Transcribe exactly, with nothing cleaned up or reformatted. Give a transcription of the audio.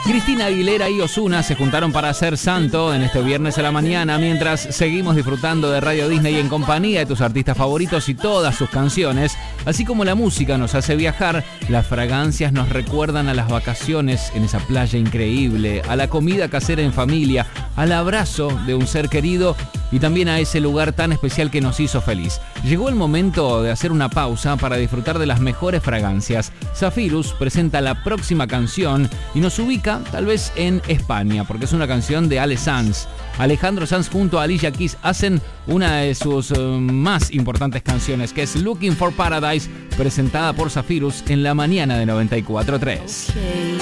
Cristina Aguilera y Ozuna se juntaron para hacer Santo en este viernes a la mañana, mientras seguimos disfrutando de Radio Disney en compañía de tus artistas favoritos y todas sus canciones. Así como la música nos hace viajar, las fragancias nos recuerdan a las vacaciones en esa playa increíble, a la comida casera en familia, al abrazo de un ser querido y también a ese lugar tan especial que nos hizo feliz. Llegó el momento de hacer una pausa para disfrutar de las mejores fragancias. Zephyrus presenta la próxima canción y nos ubica tal vez en España, porque es una canción de Ale Sanz. Alejandro Sanz junto a Alicia Keys hacen una de sus uh, más importantes canciones, que es Looking for Paradise, presentada por Zephyrus en la mañana de noventa y cuatro punto tres. Okay.